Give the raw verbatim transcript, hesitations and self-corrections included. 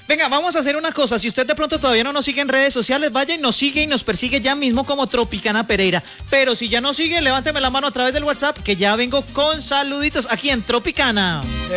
Venga, vamos a hacer una cosa. Si usted de pronto todavía no nos sigue en redes sociales, vaya y nos sigue y nos persigue ya mismo como Tropicana Pereira. Pero si ya nos sigue, levánteme la mano a través del WhatsApp, que ya vengo con saluditos aquí en Tropicana.